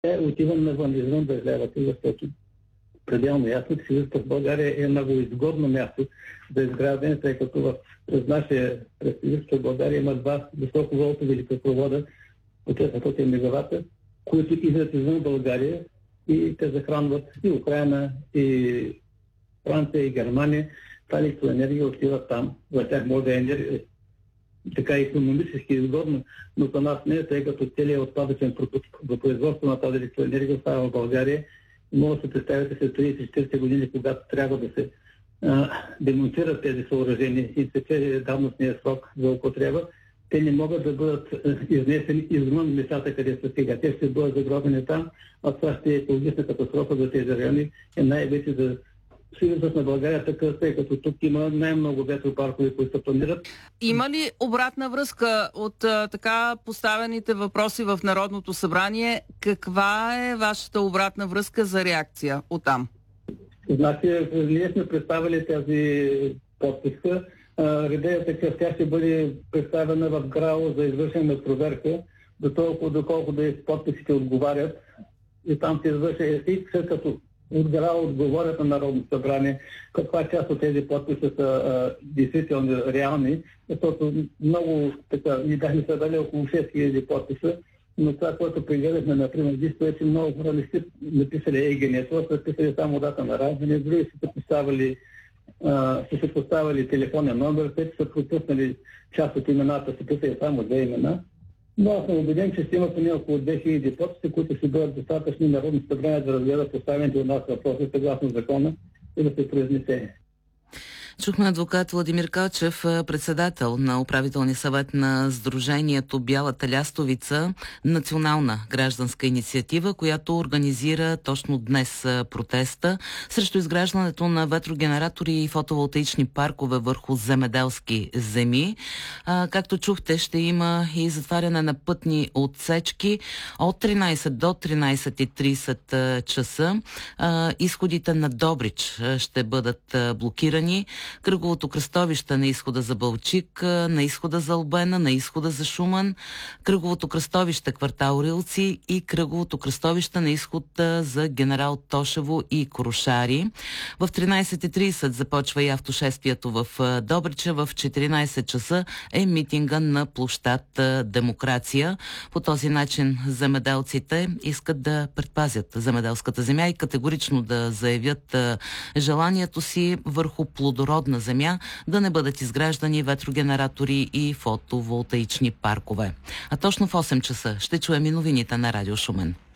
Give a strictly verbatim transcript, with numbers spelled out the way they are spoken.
Е, отивам навън, извън държавата, защото пределно ясно, че Сибирска в България е много изгодно място за изграждане, тъй като в, през нашия през Сибирска България има два високоволтови електропровода по четиристотин мегавата, които идват извън България и те захранват и Украина, и Франция, и Германия. Та електроенергия отива там. За тях може да е енергия, така икономически изгодно, но за нас не е, тъй като целият отпадъчен продукт за производство на тази електроенергия остава в България. Може да се представите след трийсет-четирийсет години, когато трябва да се а, демонтират тези съоръжения и тече давностния срок за употреба, те не могат да бъдат изнесени извън местата, къде са сега. Те ще бъдат загробени там, а това ще е екологична катастрофа за тези райони и най-вече за Съюзът на България, така, тъй като тук има най-много ветропаркове, които се планират. Има ли обратна връзка от а, така поставените въпроси в Народното събрание? Каква е вашата обратна връзка за реакция оттам? Значи, ние сме представили тази подписка. Реда е такъв, тя ще бъде представена в ГРАО за извършена на проверка, до толкова, доколко да подписите отговарят. И там се извърши и след като от ГРАО отговорят на Народното събрание, каква част от тези подписи са а, действително реални, защото много така, ни бяхме събрали около шест хиляди подписа, но това, което прегледахме, например, диско е, че много хора не сте написали ЕГН, това са написали само дата на раждане, други са поставили Uh, са се поставили телефонен номер, те са пропуснали част от имената, се писали само две имена. Но аз съм убеден, че ще има поне около две хиляди подписи, които ще бъдат достатъчни Народното събрание да разгледат поставените от нас въпроси съгласно закона и да се произнесе. Чухме адвокат Владимир Калчев, председател на управителния съвет на Сдружението Бялата лястовица, национална гражданска инициатива, която организира точно днес протеста срещу изграждането на ветрогенератори и фотоволтаични паркове върху земеделски земи. А, както чухте, ще има и затваряне на пътни отсечки от тринайсет до тринайсет и трийсет часа. А, изходите на Добрич ще бъдат блокирани. Кръговото кръстовище на изхода за Балчик, на изхода за Албена, на изхода за Шуман, кръговото кръстовище квартал Рилци и кръговото кръстовище на изход за Генерал Тошево и Крушари. В тринайсет и трийсет започва и автошествието в Добрича, в четиринайсет часа е митинга на площад Демокрация. По този начин земеделците искат да предпазят земеделската земя и категорично да заявят желанието си върху плодородна земя да не бъдат изграждани ветрогенератори и фотоволтаични паркове. А точно в осем часа ще чуем и новините на Радио Шумен.